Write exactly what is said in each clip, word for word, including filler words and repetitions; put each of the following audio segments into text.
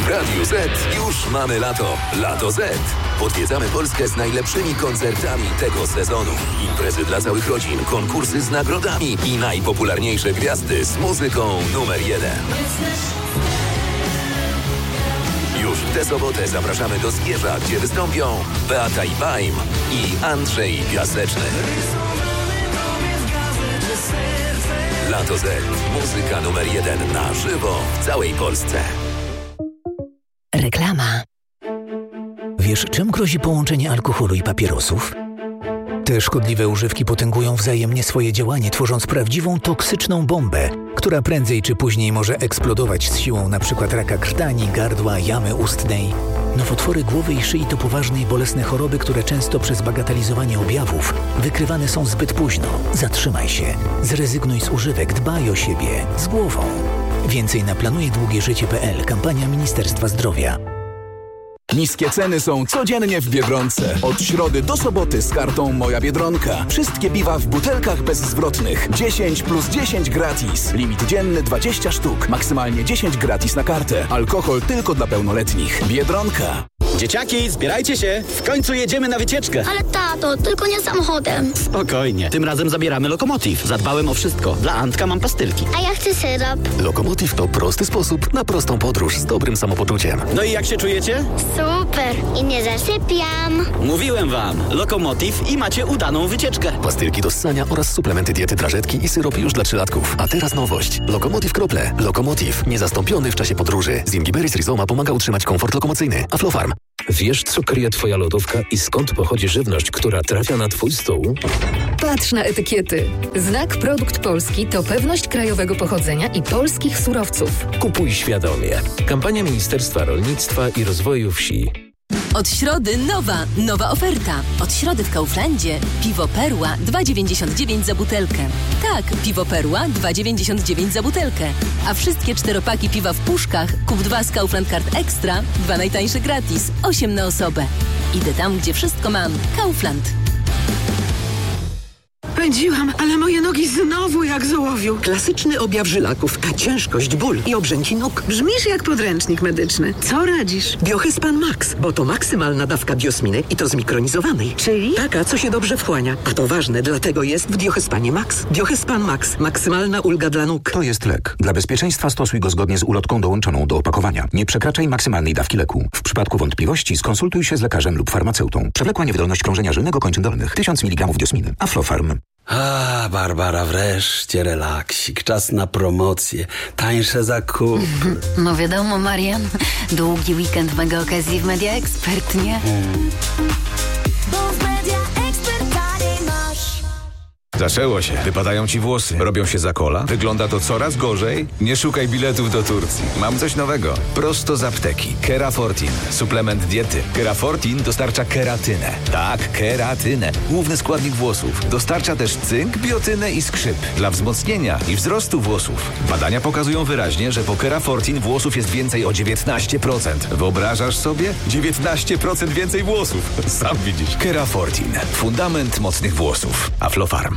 W Radiu Z już mamy lato. Lato Z. Odwiedzamy Polskę z najlepszymi koncertami tego sezonu. Imprezy dla całych rodzin, konkursy z nagrodami i najpopularniejsze gwiazdy z muzyką numer jeden. Już w tę sobotę zapraszamy do Zgierza, gdzie wystąpią Beata Ibaim i Andrzej Piaseczny. Lato Z. Muzyka numer jeden na żywo w całej Polsce. Reklama. Wiesz, czym grozi połączenie alkoholu i papierosów? Te szkodliwe używki potęgują wzajemnie swoje działanie, tworząc prawdziwą toksyczną bombę, która prędzej czy później może eksplodować z siłą np. raka krtani, gardła, jamy ustnej. Nowotwory głowy i szyi to poważne i bolesne choroby, które często przez bagatelizowanie objawów wykrywane są zbyt późno. Zatrzymaj się. Zrezygnuj z używek. Dbaj o siebie. Z głową. Więcej na planuje długie życie kropka p l. Kampania Ministerstwa Zdrowia. Niskie ceny są codziennie w Biedronce. Od środy do soboty z kartą Moja Biedronka. Wszystkie piwa w butelkach bezzwrotnych. dziesięć plus dziesięć gratis. Limit dzienny dwadzieścia sztuk. Maksymalnie dziesięć gratis na kartę. Alkohol tylko dla pełnoletnich. Biedronka. Dzieciaki, zbierajcie się! W końcu jedziemy na wycieczkę! Ale tato, tylko nie samochodem. Spokojnie. Tym razem zabieramy Lokomotiv. Zadbałem o wszystko. Dla Antka mam pastylki. A ja chcę syrop. Lokomotiv to prosty sposób na prostą podróż z dobrym samopoczuciem. No i jak się czujecie? Super. I nie zasypiam. Mówiłem wam. Lokomotiv i macie udaną wycieczkę. Pastylki do ssania oraz suplementy diety, drażetki i syrop już dla trzylatków. A teraz nowość. Lokomotiv Krople. Lokomotiv. Niezastąpiony w czasie podróży. Zingiberis rhizoma pomaga utrzymać komfort lokomocyjny. Aflofarm. Wiesz, co kryje twoja lodówka i skąd pochodzi żywność, która trafia na twój stół? Patrz na etykiety. Znak Produkt Polski to pewność krajowego pochodzenia i polskich surowców. Kupuj świadomie. Kampania Ministerstwa Rolnictwa i Rozwoju Wsi. Od środy nowa, nowa oferta. Od środy w Kauflandzie piwo Perła dwa dziewięćdziesiąt dziewięć za butelkę. Tak, piwo Perła dwa dziewięćdziesiąt dziewięć za butelkę. A wszystkie czteropaki piwa w puszkach kup dwa z Kaufland Card Extra, dwa najtańsze gratis, osiem na osobę. Idę tam, gdzie wszystko mam. Kaufland. Pędziłam, ale moje nogi znowu jak z ołowiu. Klasyczny objaw żylaków, ta ciężkość, ból i obrzęki nóg. Brzmisz jak podręcznik medyczny. Co radzisz? Biohyspan Max, bo to maksymalna dawka biosminy i to zmikronizowanej. Czyli? Taka, co się dobrze wchłania. A to ważne, dlatego jest w Biohyspanie Max. Biohyspan Max. Maksymalna ulga dla nóg. To jest lek. Dla bezpieczeństwa stosuj go zgodnie z ulotką dołączoną do opakowania. Nie przekraczaj maksymalnej dawki leku. W przypadku wątpliwości skonsultuj się z lekarzem lub farmaceutą. Przewlekła niewydolność krążenia żylnego kończyn dolnych. tysiąc miligramów diosminy. Aflofarm. A, Barbara, wreszcie relaksik. Czas na promocje. Tańsze zakupy. No wiadomo, Marian. Długi weekend mega okazji w Media Expert, nie? Hmm. Bo w Media Expert taniej masz. Zaczęło się. Wypadają ci włosy. Robią się za kola. Wygląda to coraz gorzej. Nie szukaj biletów do Turcji. Mam coś nowego. Prosto z apteki. Kerafortin. Suplement diety. Kerafortin dostarcza keratynę. Tak, keratynę. Główny składnik włosów. Dostarcza też cynk, biotynę i skrzyp. Dla wzmocnienia i wzrostu włosów. Badania pokazują wyraźnie, że po Kerafortin włosów jest więcej o dziewiętnaście procent. Wyobrażasz sobie? dziewiętnaście procent więcej włosów. Sam widzisz. Kerafortin. Fundament mocnych włosów. Aflofarm.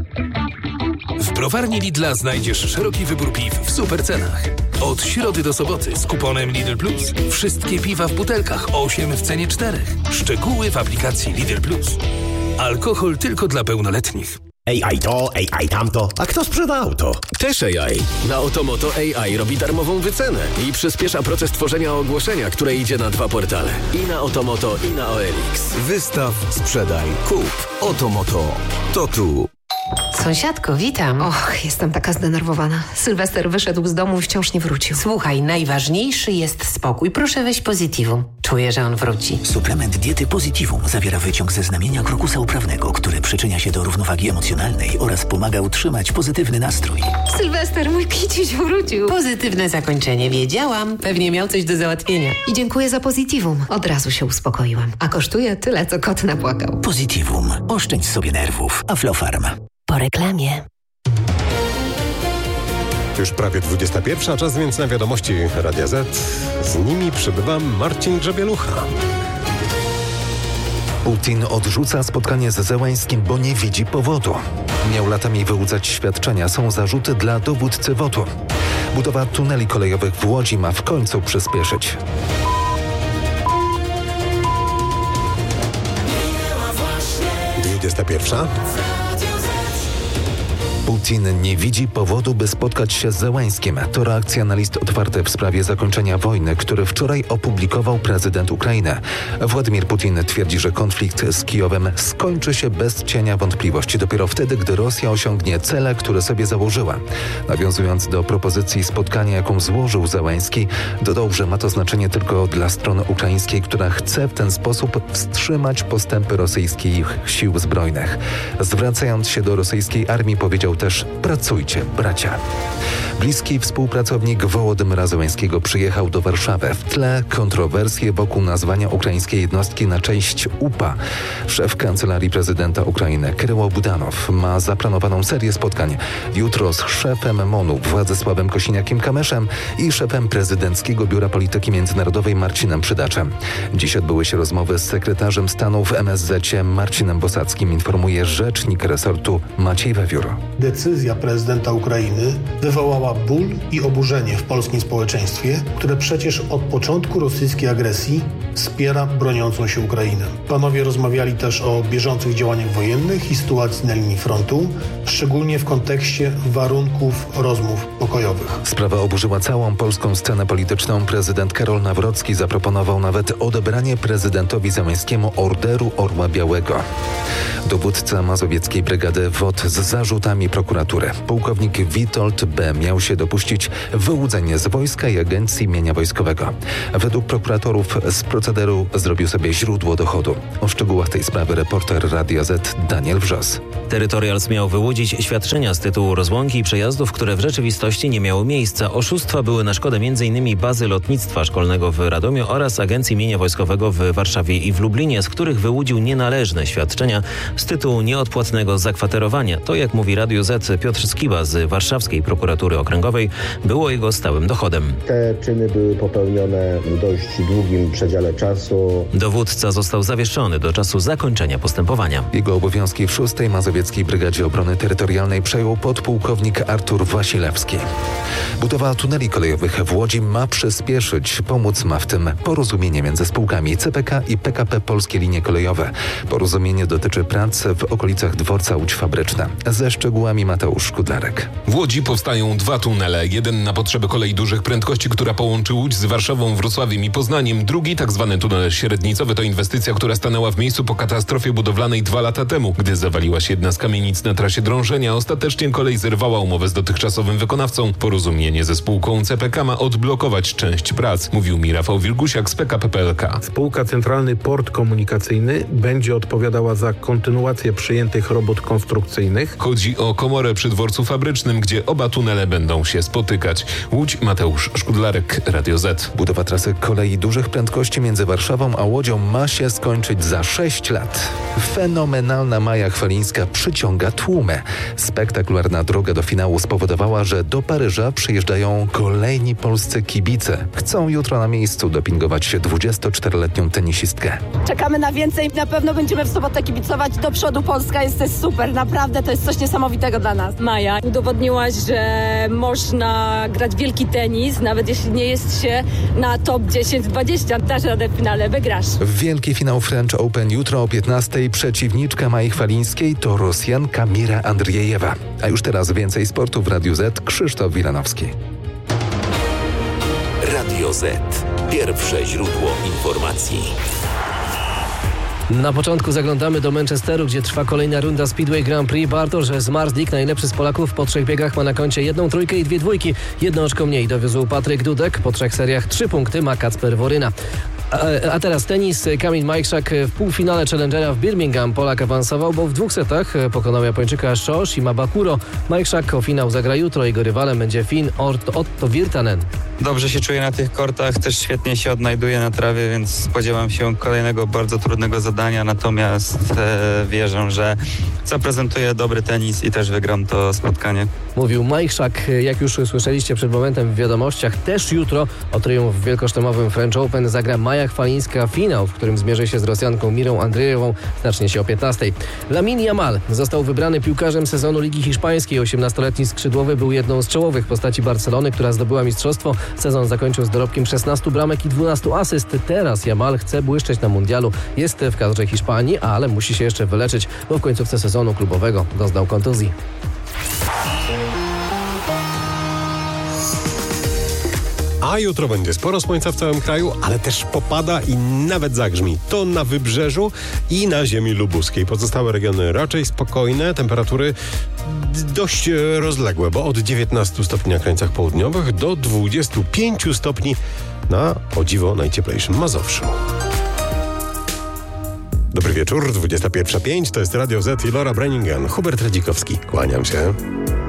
W browarni Lidla znajdziesz szeroki wybór piw w supercenach. Od środy do soboty z kuponem Lidl Plus. Wszystkie piwa w butelkach, osiem w cenie czterech. Szczegóły w aplikacji Lidl Plus. Alkohol tylko dla pełnoletnich. A I to, A I tamto. A kto sprzeda auto? Też A I. Na Otomoto A I robi darmową wycenę i przyspiesza proces tworzenia ogłoszenia, które idzie na dwa portale. I na Otomoto, i na O L X. Wystaw, sprzedaj, kup. Otomoto. To tu. Sąsiadko, witam. Och, jestem taka zdenerwowana. Sylwester wyszedł z domu i wciąż nie wrócił. Słuchaj, najważniejszy jest spokój. Proszę weź Positivum. Czuję, że on wróci. Suplement diety Positivum zawiera wyciąg ze znamienia krokusa uprawnego, który przyczynia się do równowagi emocjonalnej oraz pomaga utrzymać pozytywny nastrój. Sylwester, mój kiciuś wrócił. Pozytywne zakończenie. Wiedziałam. Pewnie miał coś do załatwienia. I dziękuję za Positivum. Od razu się uspokoiłam. A kosztuje tyle, co kot napłakał. Positivum. Oszczędź sobie nerwów. Aflofarm. Po reklamie. Już prawie dwudziesta pierwsza, czas więc na wiadomości Radia Z. Z nimi przybywa Marcin Grzebielucha. Putin odrzuca spotkanie z Zełańskim, bo nie widzi powodu. Miał latami wyłudzać świadczenia, są zarzuty dla dowódcy W O T-u. Budowa tuneli kolejowych w Łodzi ma w końcu przyspieszyć. dwudziesta pierwsza. Putin nie widzi powodu, by spotkać się z Zełańskim. To reakcja na list otwarty w sprawie zakończenia wojny, który wczoraj opublikował prezydent Ukrainy. Władimir Putin twierdzi, że konflikt z Kijowem skończy się bez cienia wątpliwości dopiero wtedy, gdy Rosja osiągnie cele, które sobie założyła. Nawiązując do propozycji spotkania, jaką złożył Zełański, dodał, że ma to znaczenie tylko dla strony ukraińskiej, która chce w ten sposób wstrzymać postępy rosyjskich sił zbrojnych. Zwracając się do rosyjskiej armii, powiedział też: pracujcie, bracia. Bliski współpracownik Wołodymyra Zełańskiego przyjechał do Warszawy. W tle kontrowersje wokół nazwania ukraińskiej jednostki na cześć U P A. Szef Kancelarii Prezydenta Ukrainy Kryło Budanow ma zaplanowaną serię spotkań. Jutro z szefem M O N-u Władysławem Kosiniakiem-Kamyszem i szefem Prezydenckiego Biura Polityki Międzynarodowej Marcinem Przydaczem. Dziś odbyły się rozmowy z sekretarzem stanu w M S Z-cie Marcinem Bosackim, informuje rzecznik resortu Maciej Wewiór. Decyzja prezydenta Ukrainy wywołała ból i oburzenie w polskim społeczeństwie, które przecież od początku rosyjskiej agresji wspiera broniącą się Ukrainę. Panowie rozmawiali też o bieżących działaniach wojennych i sytuacji na linii frontu, szczególnie w kontekście warunków rozmów pokojowych. Sprawa oburzyła całą polską scenę polityczną. Prezydent Karol Nawrocki zaproponował nawet odebranie prezydentowi Zełańskiemu Orderu Orła Białego. Dowódca Mazowieckiej Brygady W O T z zarzutami prokuratury. Pułkownik Witold B. miał się dopuścić wyłudzenia z wojska i Agencji Mienia Wojskowego. Według prokuratorów z procederu zrobił sobie źródło dochodu. O szczegółach tej sprawy reporter Radia Z Daniel Wrzos. Territorials miał wyłudzić świadczenia z tytułu rozłąki i przejazdów, które w rzeczywistości nie miały miejsca. Oszustwa były na szkodę m.in. bazy lotnictwa szkolnego w Radomiu oraz Agencji Mienia Wojskowego w Warszawie i w Lublinie, z których wyłudził nienależne świadczenia z tytułu nieodpłatnego zakwaterowania. To, jak mówi Radio Z, Piotr Skiba z Warszawskiej Prokuratury Okręgowej, było jego stałym dochodem. Te czyny były popełnione w dość długim przedziale czasu. Dowódca został zawieszony do czasu zakończenia postępowania. Jego obowiązki w szóstej Mazowieckiej Brygadzie Obrony Terytorialnej przejął podpułkownik Artur Wasilewski. Budowa tuneli kolejowych w Łodzi ma przyspieszyć. Pomóc ma w tym porozumienie między spółkami C P K i P K P Polskie Linie Kolejowe. Porozumienie dotyczy prac w okolicach dworca Łódź Fabryczna. Ze szczegółami Mateusz Kudlarek. W Łodzi powstają dwa tunele. Jeden na potrzeby kolei dużych prędkości, która połączy Łódź z Warszawą, Wrocławiem i Poznaniem. Drugi, tak zwany tunel średnicowy, to inwestycja, która stanęła w miejscu po katastrofie budowlanej dwa lata temu, gdy zawaliła się jedna z kamienic na trasie drążenia. Ostatecznie kolej zerwała umowę z dotychczasowym wykonawcą. Porozumienie ze spółką C P K ma odblokować część prac, mówił mi Rafał Wilgusiak z P K P P L K. Spółka Centralny Port Komunikacyjny będzie odpowiadała za kontynuację przyjętych robót konstrukcyjnych. Chodzi o komorę przy dworcu fabrycznym, gdzie oba tunele będą się spotykać. Łódź, Mateusz Szkudlarek, Radio Z. Budowa trasy kolei dużych prędkości między Warszawą a Łodzią ma się skończyć za sześć lat. Fenomenalna Maja Chwalińska przyciąga tłumy. Spektakularna droga do finału spowodowała, że do Paryża przyjeżdżają kolejni polscy kibice. Chcą jutro na miejscu dopingować się dwudziestoczteroletnią tenisistkę. Czekamy na więcej. Na pewno będziemy w sobotę kibicować do przodu. Polska jest też super. Naprawdę to jest coś niesamowitego dla nas. Maja, udowodniłaś, że można grać wielki tenis, nawet jeśli nie jest się na top dziesięć dwadzieścia. Dasz radę w finale, wygrasz. Wielki finał French Open jutro o piętnastej. Przeciwniczka Mai Chwalińskiej to Rosjanka Mira Andriejewa. A już teraz więcej sportu w Radiu Z. Krzysztof Wilanowski. Radio Z. Pierwsze źródło informacji. Na początku zaglądamy do Manchesteru, gdzie trwa kolejna runda Speedway Grand Prix. Bartosz Zmarzlik, najlepszy z Polaków, po trzech biegach ma na koncie jedną trójkę i dwie dwójki. Jedno oczko mniej dowiózł Patryk Dudek. Po trzech seriach trzy punkty ma Kacper Woryna. A, a teraz tenis. Kamil Majchrzak w półfinale Challengera w Birmingham. Polak awansował, bo w dwóch setach pokonał Japończyka Sho Shimabukuro. Majchrzak o finał zagra jutro. Jego rywalem będzie Fin Otto Virtanen. Dobrze się czuję na tych kortach, też świetnie się odnajduję na trawie, więc spodziewam się kolejnego bardzo trudnego zadania, natomiast e, wierzę, że zaprezentuję dobry tenis i też wygram to spotkanie. Mówił Majchrzak. Jak już słyszeliście przed momentem w wiadomościach, też jutro o triumf w wielkoszlemowym French Open zagra Maja Maja Chwalińska. Finał, w którym zmierzy się z Rosjanką Mirą Andrzejewą, zacznie się o piętnastej. Lamine Yamal został wybrany piłkarzem sezonu Ligi Hiszpańskiej. osiemnastoletni skrzydłowy był jedną z czołowych postaci Barcelony, która zdobyła mistrzostwo. Sezon zakończył z dorobkiem szesnastu bramek i dwunastu asyst. Teraz Yamal chce błyszczeć na mundialu. Jest w kadrze Hiszpanii, ale musi się jeszcze wyleczyć, bo w końcówce sezonu klubowego doznał kontuzji. A jutro będzie sporo słońca w całym kraju, ale też popada i nawet zagrzmi. To na Wybrzeżu i na ziemi lubuskiej. Pozostałe regiony raczej spokojne, temperatury dość rozległe, bo od dziewiętnastu stopni na krańcach południowych do dwudziestu pięciu stopni na, o dziwo, najcieplejszym Mazowszu. Dobry wieczór, dwudziesta pierwsza pięć, to jest Radio Z i Laura Brenningen. Hubert Radzikowski, kłaniam się.